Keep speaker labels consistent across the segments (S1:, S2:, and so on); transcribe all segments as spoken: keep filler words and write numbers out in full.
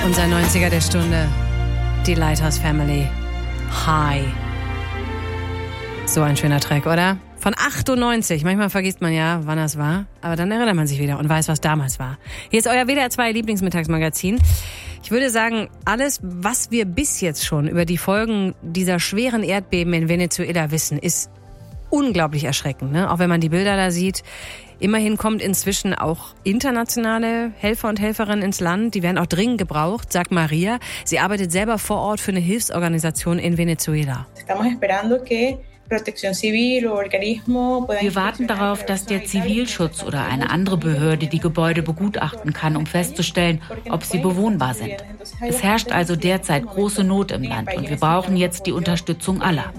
S1: Unser neunziger der Stunde. Die Lighthouse Family. Hi. So ein schöner Track, oder? Von achtundneunzig. Manchmal vergisst man ja, wann das war. Aber dann erinnert man sich wieder und weiß, was damals war. Hier ist euer W D R zwei Lieblingsmittagsmagazin. Ich würde sagen, alles, was wir bis jetzt schon über die Folgen dieser schweren Erdbeben in Venezuela wissen, ist unglaublich erschreckend, ne? Auch wenn man die Bilder da sieht. Immerhin kommt inzwischen auch internationale Helfer und Helferinnen ins Land. Die werden auch dringend gebraucht, sagt Maria. Sie arbeitet selber vor Ort für eine Hilfsorganisation in Venezuela.
S2: Wir warten darauf, dass der Zivilschutz oder eine andere Behörde die Gebäude begutachten kann, um festzustellen, ob sie bewohnbar sind. Es herrscht also derzeit große Not im Land und wir brauchen jetzt die Unterstützung aller.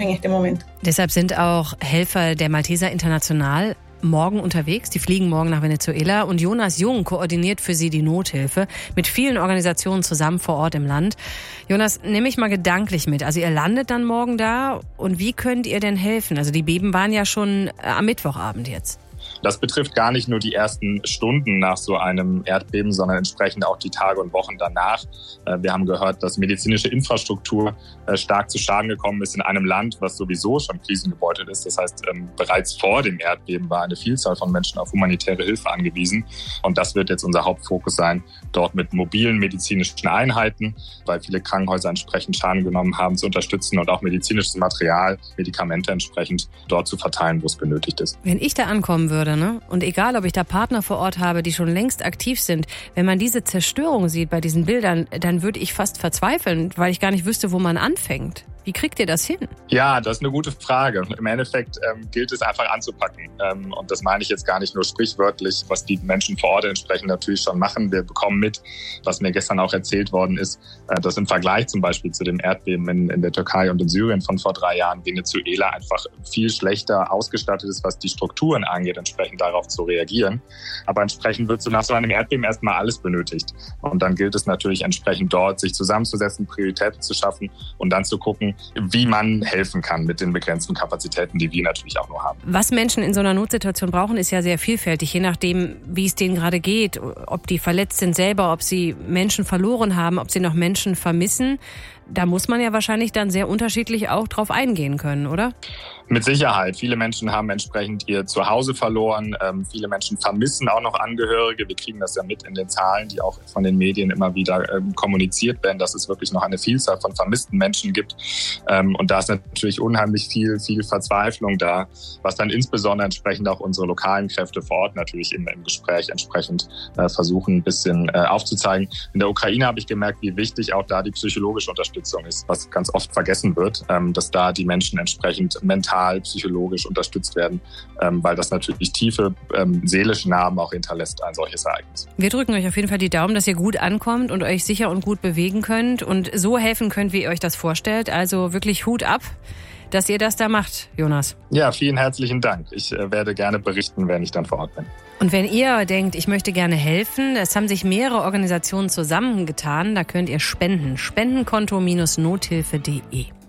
S1: Deshalb sind auch Helfer der Malteser International morgen unterwegs. Die fliegen morgen nach Venezuela und Jonas Jung koordiniert für sie die Nothilfe mit vielen Organisationen zusammen vor Ort im Land. Jonas, nehme ich mal gedanklich mit. Also ihr landet dann morgen da und wie könnt ihr denn helfen? Also die Beben waren ja schon am Mittwochabend jetzt.
S3: Das betrifft gar nicht nur die ersten Stunden nach so einem Erdbeben, sondern entsprechend auch die Tage und Wochen danach. Wir haben gehört, dass medizinische Infrastruktur stark zu Schaden gekommen ist in einem Land, was sowieso schon krisengebeutelt ist. Das heißt, bereits vor dem Erdbeben war eine Vielzahl von Menschen auf humanitäre Hilfe angewiesen. Und das wird jetzt unser Hauptfokus sein, dort mit mobilen medizinischen Einheiten, weil viele Krankenhäuser entsprechend Schaden genommen haben, zu unterstützen und auch medizinisches Material, Medikamente entsprechend dort zu verteilen, wo es benötigt ist.
S1: Wenn ich da ankommen würde, ne? Und egal, ob ich da Partner vor Ort habe, die schon längst aktiv sind, wenn man diese Zerstörung sieht bei diesen Bildern, dann würde ich fast verzweifeln, weil ich gar nicht wüsste, wo man anfängt. Wie kriegt ihr das hin?
S3: Ja, das ist eine gute Frage. Im Endeffekt ähm, gilt es einfach anzupacken. Ähm, und das meine ich jetzt gar nicht nur sprichwörtlich, was die Menschen vor Ort entsprechend natürlich schon machen. Wir bekommen mit, was mir gestern auch erzählt worden ist, äh, dass im Vergleich zum Beispiel zu dem Erdbeben in, in der Türkei und in Syrien von vor drei Jahren Venezuela einfach viel schlechter ausgestattet ist, was die Strukturen angeht, entsprechend darauf zu reagieren. Aber entsprechend wird so nach so einem Erdbeben erstmal alles benötigt. Und dann gilt es natürlich entsprechend dort, sich zusammenzusetzen, Prioritäten zu schaffen und dann zu gucken, wie man helfen kann mit den begrenzten Kapazitäten, die wir natürlich auch nur haben.
S1: Was Menschen in so einer Notsituation brauchen, ist ja sehr vielfältig, je nachdem, wie es denen gerade geht, ob die verletzt sind selber, ob sie Menschen verloren haben, ob sie noch Menschen vermissen. Da muss man ja wahrscheinlich dann sehr unterschiedlich auch drauf eingehen können, oder?
S3: Mit Sicherheit. Viele Menschen haben entsprechend ihr Zuhause verloren. Ähm, viele Menschen vermissen auch noch Angehörige. Wir kriegen das ja mit in den Zahlen, die auch von den Medien immer wieder ähm, kommuniziert werden, dass es wirklich noch eine Vielzahl von vermissten Menschen gibt. Ähm, und da ist natürlich unheimlich viel, viel Verzweiflung da, was dann insbesondere entsprechend auch unsere lokalen Kräfte vor Ort natürlich im, im Gespräch entsprechend äh, versuchen, ein bisschen äh, aufzuzeigen. In der Ukraine habe ich gemerkt, wie wichtig auch da die psychologische Unterstützung ist, was ganz oft vergessen wird, ähm, dass da die Menschen entsprechend mental, psychologisch unterstützt werden, ähm, weil das natürlich tiefe ähm, seelische Narben auch hinterlässt, ein solches Ereignis.
S1: Wir drücken euch auf jeden Fall die Daumen, dass ihr gut ankommt und euch sicher und gut bewegen könnt und so helfen könnt, wie ihr euch das vorstellt. Also wirklich Hut ab, dass ihr das da macht, Jonas.
S3: Ja, vielen herzlichen Dank. Ich äh, werde gerne berichten, wenn ich dann vor Ort bin.
S1: Und wenn ihr denkt, ich möchte gerne helfen, es haben sich mehrere Organisationen zusammengetan, da könnt ihr spenden. Spendenkonto Nothilfe punkt de